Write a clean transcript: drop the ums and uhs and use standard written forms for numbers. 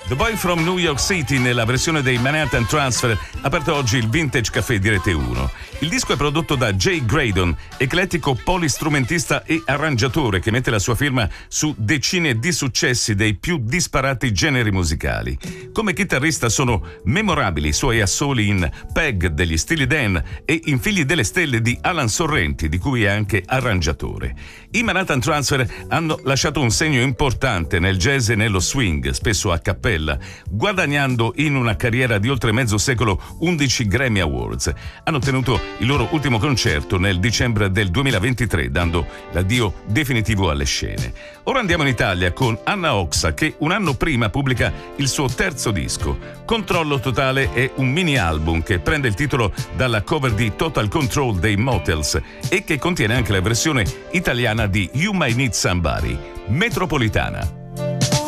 The Boy from New York City nella versione dei Manhattan Transfer ha aperto oggi il Vintage Café di Rete 1. Il disco è prodotto da Jay Graydon, eclettico polistrumentista e arrangiatore che mette la sua firma su decine di successi dei più disparati generi musicali. Come chitarrista sono memorabili i suoi assoli in Peg degli Steely Dan e in Figli delle Stelle di Alan Sorrenti, di cui è anche arrangiatore. I Manhattan Transfer hanno lasciato un segno importante nel jazz e nello swing, spesso a cappella, guadagnando in una carriera di oltre mezzo secolo 11 Grammy Awards. Hanno tenuto il loro ultimo concerto nel dicembre del 2023, dando l'addio definitivo alle scene. Ora andiamo in Italia con Anna Oxa, che un anno prima pubblica il suo terzo disco. Controllo Totale è un mini album che prende il titolo dalla cover di Total Control dei Motels e che contiene anche la versione italiana di You Might Need Somebody. Metropolitana.